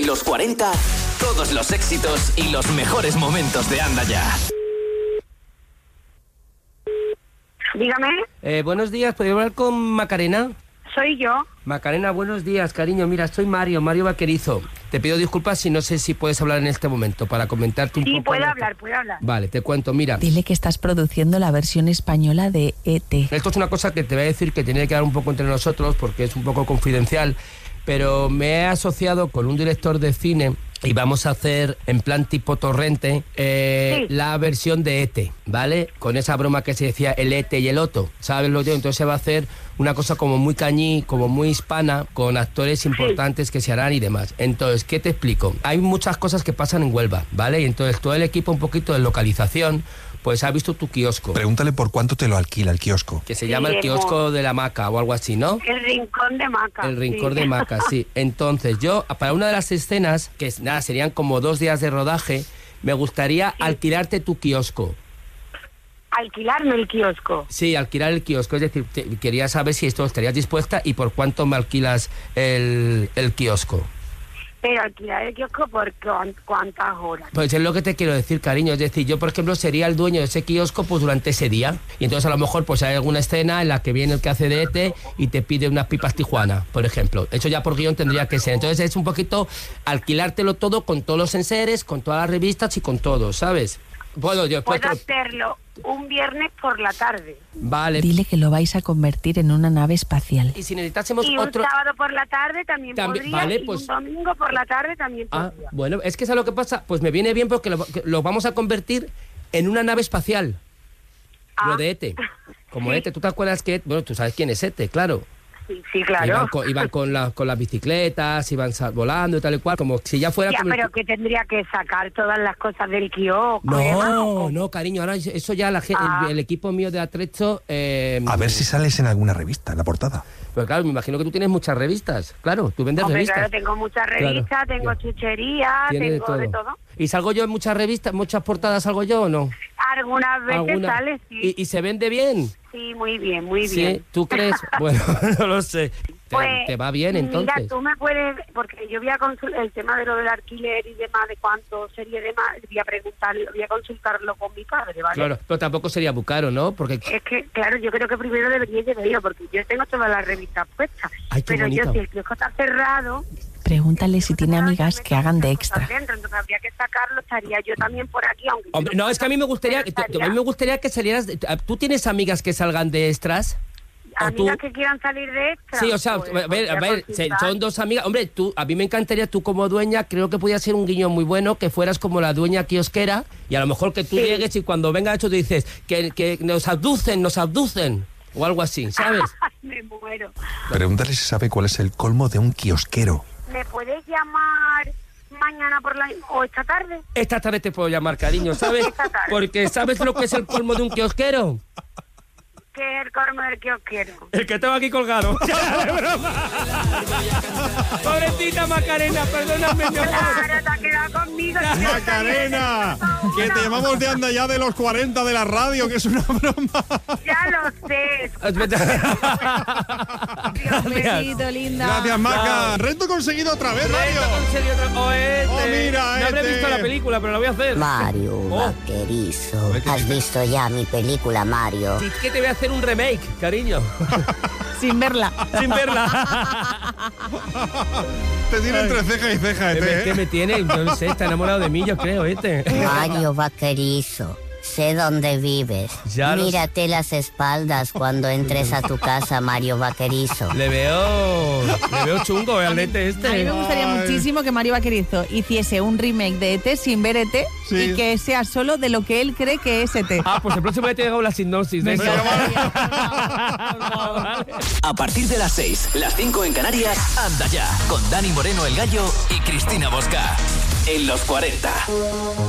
Los 40, todos los éxitos y los mejores momentos de Anda Ya. Dígame. Buenos días, ¿podría hablar con Macarena? Soy yo. Macarena, buenos días, cariño. Mira, soy Mario Vaquerizo. Te pido disculpas si no sé si puedes hablar en este momento para comentarte un poco. Sí, puedo hablar. Vale, te cuento, mira. Dile que estás produciendo la versión española de E.T. Esto es una cosa que te voy a decir que tiene que quedar un poco entre nosotros porque es un poco confidencial, pero me he asociado con un director de cine y vamos a hacer en plan tipo Torrente la versión de E.T., ¿vale? Con esa broma que se decía el E.T. y el Otto, ¿sabes lo que? Entonces se va a hacer una cosa como muy cañí, como muy hispana, con actores importantes que se harán y demás. Entonces, ¿qué te explico? Hay muchas cosas que pasan en Huelva, ¿vale? Y entonces todo el equipo un poquito de localización pues ha visto tu kiosco. Pregúntale por cuánto te lo alquila el kiosco. Que se llama el kiosco de la Maca o algo así, ¿no? El Rincón de Maca. El Rincón de Maca, sí. Entonces yo, para una de las escenas, que nada, serían como 2 días de rodaje, me gustaría alquilarte tu kiosco. ¿Alquilarme el kiosco? Sí, alquilar el kiosco. Es decir, quería saber si esto estarías dispuesta y por cuánto me alquilas el kiosco. Pero alquilar el kiosco por cuántas horas. Pues es lo que te quiero decir, cariño. Es decir, yo, por ejemplo, sería el dueño de ese kiosco pues durante ese día. Y entonces a lo mejor pues hay alguna escena en la que viene el que hace de E.T. y te pide unas pipas Tijuana, por ejemplo. Eso ya por guión tendría que ser. Entonces es un poquito alquilártelo todo con todos los enseres, con todas las revistas y con todo, ¿sabes? Bueno, yo puedo hacerlo un viernes por la tarde. Vale. Dile que lo vais a convertir en una nave espacial. Y si necesitásemos y otro... un sábado por la tarde también podría, vale, y pues... un domingo por la tarde también podría. Bueno, es que ¿sabes lo que pasa? Pues me viene bien porque lo vamos a convertir en una nave espacial. Lo de E.T. Como sí. E.T., ¿tú te acuerdas que... Bueno, tú sabes quién es E.T., claro. Sí, claro. Iban con las bicicletas, iban volando y tal y cual, como si ya fuera... Ya, pero que tendría que sacar todas las cosas del kiosco. No, cariño, ahora eso ya el equipo mío de Atrecho... a ver si sales en alguna revista, en la portada. Pero claro, me imagino que tú tienes muchas revistas, claro, tú vendes revistas. Claro, tengo muchas revistas, tengo chucherías, tengo de todo. ¿Y salgo yo en muchas revistas, muchas portadas salgo yo o no? Algunas veces sale, sí. ¿Y se vende bien? Sí, muy bien, muy ¿Sí? bien. ¿Tú crees? Bueno, no lo sé. Pues, ¿Te va bien entonces? Mira, tú me puedes, porque yo voy a consultar el tema de lo del alquiler y demás, de cuánto sería demás, voy a consultarlo con mi padre, ¿vale? Claro, pero tampoco sería muy caro, ¿no? Porque es que, claro, yo creo que primero debería de verlo, porque yo tengo todas las revistas puestas. Ay, qué pero bonito. yo, si el kiosco está cerrado... Pregúntale si tiene amigas que hagan de extra. Entonces habría que sacarlo, estaría yo también por aquí, aunque... Hombre, no, es que a mí me gustaría que salieras... ¿Tú tienes amigas que salgan de extras? ¿Amigas que quieran salir de extra? Sí, o sea, pues, a ver, son 2 amigas. Hombre, a mí me encantaría, tú como dueña, creo que podría ser un guiño muy bueno, que fueras como la dueña kiosquera, y a lo mejor que tú llegues y cuando venga esto te dices que nos abducen, o algo así, ¿sabes? Me muero. Pregúntale si sabe cuál es el colmo de un kiosquero. ¿Me puedes llamar mañana o esta tarde? Esta tarde te puedo llamar, cariño, ¿sabes? Porque ¿sabes lo que es el colmo de un kiosquero? ¿Qué es el colmo del kiosquero? El que tengo aquí colgado. Pobrecita Macarena, perdóname, mi amor. Claro, te has quedado conmigo. Macarena, que te llamamos de Anda Ya de los 40 de la radio, que es una broma. Ya lo sé. Un besito, linda. Gracias, Maca. Reto conseguido otra vez, Mario. Mira, no habré visto la película, pero la voy a hacer. Mario Vaquerizo. ¿Has visto ya mi película, Mario? Sí, que te voy a hacer un remake, cariño. Sin verla. Te tiene entre ceja y ceja, ¿Qué me tiene? No sé, está enamorado de mí, yo creo, Mario Vaquerizo. Sé dónde vives. Mírate las espaldas cuando entres a tu casa, Mario Vaquerizo. Le veo chungo al E.T. A mí me gustaría muchísimo que Mario Vaquerizo hiciese un remake de E.T. sin ver E.T. y que sea solo de lo que él cree que es E.T. Pues el próximo E.T. hago la sinopsis de eso. A partir de las 6, las 5 en Canarias, Anda Ya, con Dani Moreno el Gallo y Cristina Bosca. En los 40.